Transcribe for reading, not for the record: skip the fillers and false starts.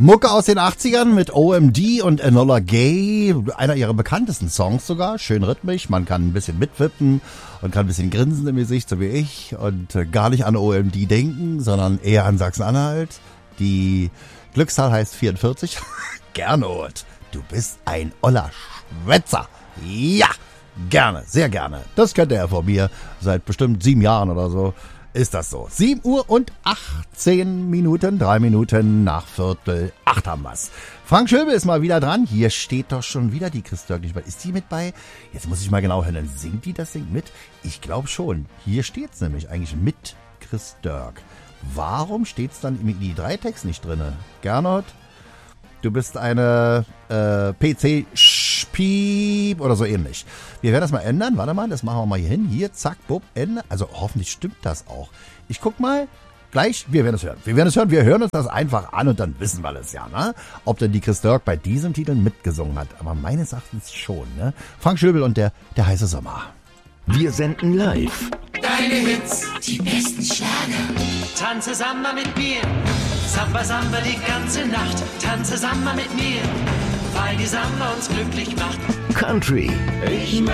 Mucke aus den 80ern mit OMD und Enola Gay, einer ihrer bekanntesten Songs sogar, schön rhythmisch, man kann ein bisschen mitwippen und kann ein bisschen grinsen im Gesicht, so wie ich, und gar nicht an OMD denken, sondern eher an Sachsen-Anhalt. Die Glückszahl heißt 44. Gernot, du bist ein oller Schwätzer. Ja, gerne, sehr gerne. Das kennt er von mir seit bestimmt 7 Jahren oder so. Ist das so? 7 Uhr und 18 Minuten, 3 Minuten nach 7:45 haben wir's. Frank Schöbel ist mal wieder dran. Hier steht doch schon wieder die Chris Dörk. Ist die mit bei? Jetzt muss ich mal genau hören. Singt die das Ding mit? Ich glaube schon. Hier steht's nämlich eigentlich mit Chris Dörk. Warum steht's dann im ID3-Text nicht drinne? Gernot, du bist eine PC-Spiep oder so ähnlich. Wir werden das mal ändern. Warte mal, das machen wir mal hier hin. Hier, zack, bupp, Ende. Also hoffentlich stimmt das auch. Ich guck mal. Gleich, wir werden es hören. Wir hören uns das einfach an und dann wissen wir es ja, ne? Ob denn die Chris Dörk bei diesem Titel mitgesungen hat. Aber meines Erachtens schon, ne? Frank Schöbel und der heiße Sommer. Wir senden live. Deine Hits, die besten Schlager. Tanze Samba mit mir. Samba, Samba die ganze Nacht. Tanze Samba mit mir. Weil die Samba uns glücklich macht. Country.